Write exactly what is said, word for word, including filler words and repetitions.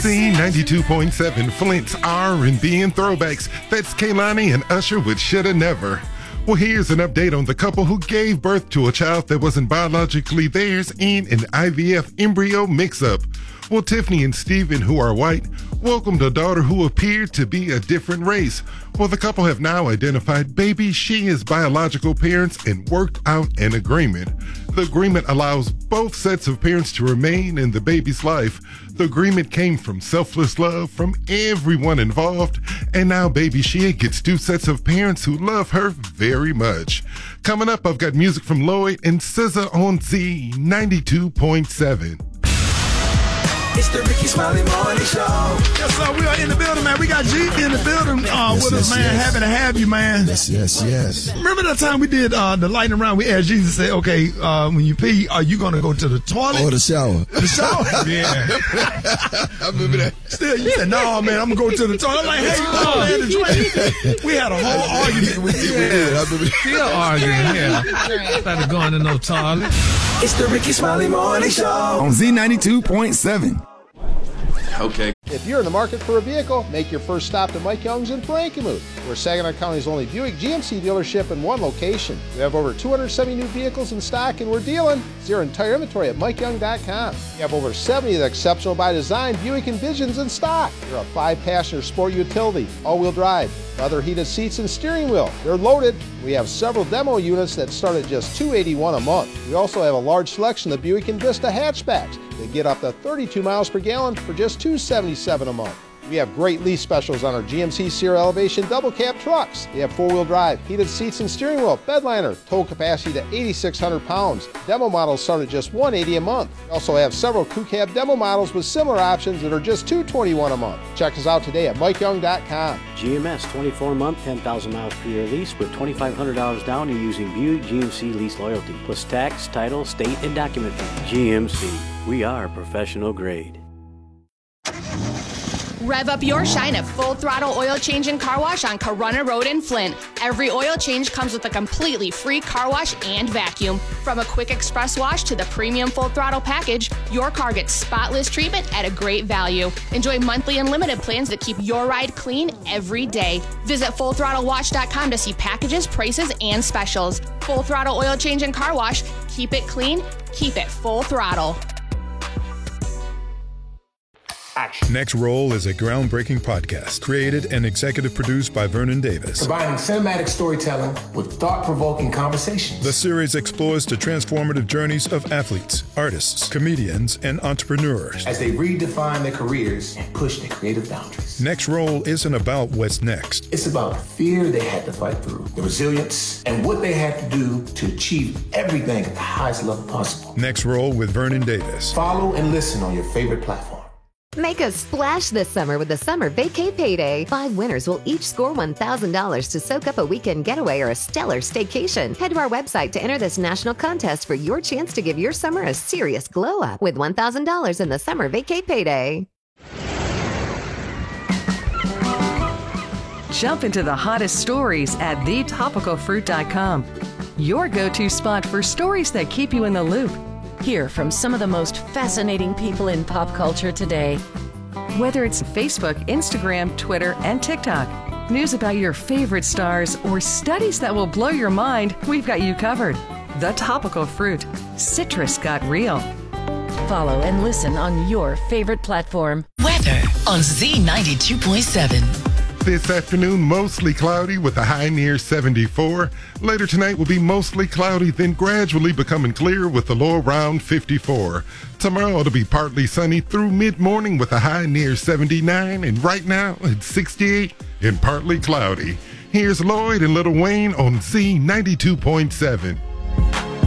Z ninety-two point seven, Flint's R and B and throwbacks. That's Kehlani and Usher with Shoulda Never. Well, here's an update on the couple who gave birth to a child that wasn't biologically theirs in an I V F embryo mix-up. Well, Tiffany and Steven, who are white, welcomed a daughter who appeared to be a different race. Well, the couple have now identified baby she is biological parents and worked out an agreement. The agreement allows both sets of parents to remain in the baby's life. The agreement came from selfless love from everyone involved, and now baby Shea gets two sets of parents who love her very much. Coming up, I've got music from Lloyd and S Z A on Z ninety-two point seven. It's the Ricky Smiley Morning Show. Yes, sir. We are in the building, man. We got G in the building uh, yes, with yes, us, man. yes. Happy to have you, man. Yes, yes, yes. Remember that time we did uh, the lightning round? We asked Jesus, say, okay, uh, when you pee, are you going to go to the toilet? Or the shower. The shower? Yeah. I remember that. Still, you said, no, man, I'm going to go to the toilet. I'm like, hey, you know, man, the drink. We had a whole argument with you. Yeah, I remember that. Still arguing, yeah. Better going to no toilet. It's the Ricky Smiley Morning Show. On Z ninety-two point seven. Okay. If you're in the market for a vehicle, make your first stop to Mike Young's in Frankenmuth. We're Saginaw County's only Buick G M C dealership in one location. We have over two hundred seventy new vehicles in stock, and we're dealing. See our entire inventory at mike young dot com. We have over seventy of the exceptional by design Buick Envisions in stock. They're a five-passenger sport utility, all-wheel drive, leather heated seats and steering wheel. They're loaded. We have several demo units that start at just two hundred eighty-one dollars a month. We also have a large selection of Buick Envista hatchbacks. They get up to thirty-two miles per gallon for just two hundred seventy-seven dollars a month. We have great lease specials on our G M C Sierra Elevation double cab trucks. They have four-wheel drive, heated seats and steering wheel, bedliner, tow capacity to eighty-six hundred pounds. Demo models start at just one hundred eighty dollars a month. We also have several crew cab demo models with similar options that are just two hundred twenty-one dollars a month. Check us out today at mike young dot com. G M S twenty-four month, ten thousand miles per year lease with twenty-five hundred dollars down. You're using Buick G M C lease loyalty plus tax, title, state, and document fee. G M C, we are professional grade. Rev up your shine at Full Throttle Oil Change and Car Wash on Corunna Road in Flint. Every oil change comes with a completely free car wash and vacuum. From a quick express wash to the premium Full Throttle package, your car gets spotless treatment at a great value. Enjoy monthly unlimited plans that keep your ride clean every day. Visit full throttle wash dot com to see packages, prices, and specials. Full Throttle Oil Change and Car Wash. Keep it clean, keep it full throttle. Action. Next Roll is a groundbreaking podcast created and executive produced by Vernon Davis. Combining cinematic storytelling with thought-provoking conversations. The series explores the transformative journeys of athletes, artists, comedians, and entrepreneurs as they redefine their careers and push their creative boundaries. Next Roll isn't about what's next. It's about the fear they had to fight through, the resilience, and what they had to do to achieve everything at the highest level possible. Next Roll with Vernon Davis. Follow and listen on your favorite platform. Make a splash this summer with the Summer Vacay Payday. Five winners will each score one thousand dollars to soak up a weekend getaway or a stellar staycation. Head to our website to enter this national contest for your chance to give your summer a serious glow-up with one thousand dollars in the Summer Vacay Payday. Jump into the hottest stories at the topical fruit dot com. Your go-to spot for stories that keep you in the loop. Hear from some of the most fascinating people in pop culture today. Whether it's Facebook, Instagram, Twitter, and TikTok, news about your favorite stars, or studies that will blow your mind, we've got you covered. The Topical Fruit. Citrus got real. Follow and listen on your favorite platform. Weather on Z ninety-two point seven. This afternoon, mostly cloudy with a high near seventy-four. Later tonight will be mostly cloudy, then gradually becoming clear with a low around fifty-four. Tomorrow it'll be partly sunny through mid-morning with a high near seventy-nine. And right now it's sixty-eight and partly cloudy. Here's Lloyd and Lil Wayne on Z ninety-two point seven.